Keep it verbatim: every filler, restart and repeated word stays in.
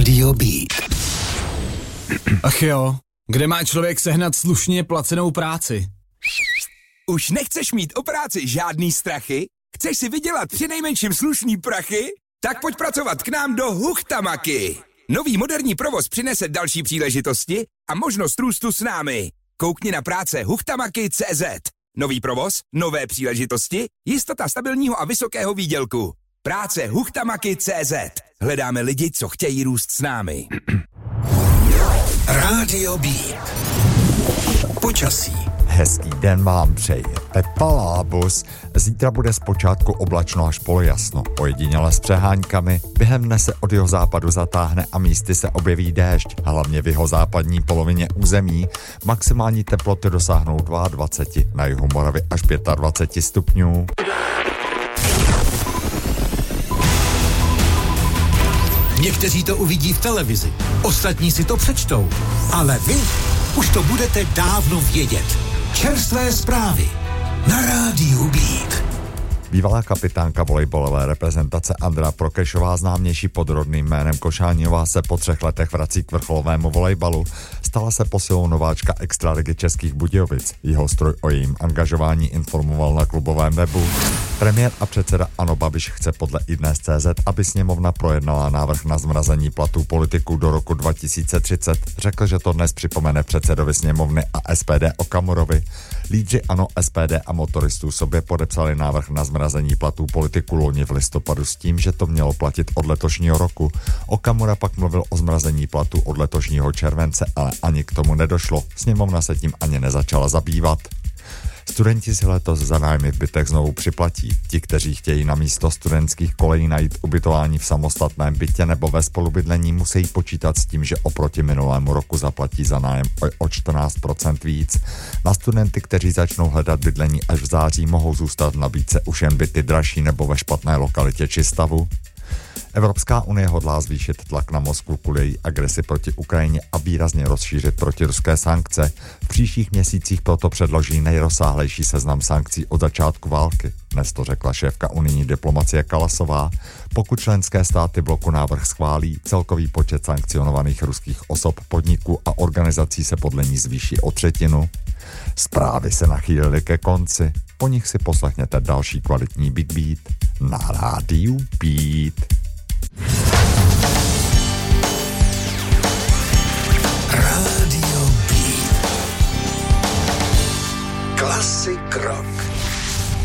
Rádio Beat. Ach jo, kde má člověk sehnat slušně placenou práci? Už nechceš mít o práci žádný strachy? Chceš si vydělat přinejmenším slušný prachy? Tak pojď pracovat k nám do Huchtamaky. Nový moderní provoz přinese další příležitosti a možnost růstu s námi. Koukni na práce huchtamaky tečka cé zet. Nový provoz, nové příležitosti, jistota stabilního a vysokého výdělku. Práce huchtamaky tečka cé zet. Hledáme lidi, co chtějí růst s námi. Rádio Beat. Počasí. Hezký den vám přeje Pepa Lábus. Zítra bude zpočátku oblačno až polojasno, ojediněle s přehánkami. Během dne se od jihozápadu zatáhne a místy se objeví déšť, hlavně v jihozápadní polovině území. Maximální teploty dosáhnou dvacet dva, na jihu Moravy až dvacet pět stupňů. Někteří to uvidí v televizi, ostatní si to přečtou, ale vy už to budete dávno vědět. Čerstvé zprávy na Rádiu Beat. Bývalá kapitánka volejbalové reprezentace Andrea Prokešová, známější pod rodným jménem Košáňová, se po třech letech vrací k vrcholovému volejbalu. Stala se posilou nováčka extraligy Českých Budějovic. Jeho stroj o jejím angažování informoval na klubovém webu. Premiér a předseda ANO Babiš chce podle iDnes tečka cé zet, aby sněmovna projednala návrh na zmrazení platů politiků do roku dva tisíce třicet. Řekl, že to dnes připomene předsedovi sněmovny a es pé dé Okamurovi. Lídři ANO, es pé dé a motoristů sobě podepsali návrh na zmrazení platů politiků loni v listopadu s tím, že to mělo platit od letošního roku. Okamura pak mluvil o zmrazení platů od letošního července, ale ani k tomu nedošlo. Sněmovna se tím ani nezačala zabývat. Studenti si letos za nájmy v bytech znovu připlatí. Ti, kteří chtějí na místo studentských kolejí najít ubytování v samostatném bytě nebo ve spolubydlení, musí počítat s tím, že oproti minulému roku zaplatí za nájem o čtrnáct procent víc. Na studenty, kteří začnou hledat bydlení až v září, mohou zůstat v nabídce už jen byty dražší nebo ve špatné lokalitě či stavu. Evropská unie hodlá zvýšit tlak na Moskvu kvůli její agresi proti Ukrajině a výrazně rozšířit protiruské sankce. V příštích měsících proto předloží nejrozsáhlejší seznam sankcí od začátku války. Dnes to řekla šéfka unijní diplomacie Kalasová. Pokud členské státy bloku návrh schválí, celkový počet sankcionovaných ruských osob, podniků a organizací se podle ní zvýší o třetinu. Zprávy se nachýlily ke konci. Po nich si poslechněte další kvalitní Big Beat na Rádiu Beat. Rádio Beat. Classic rock.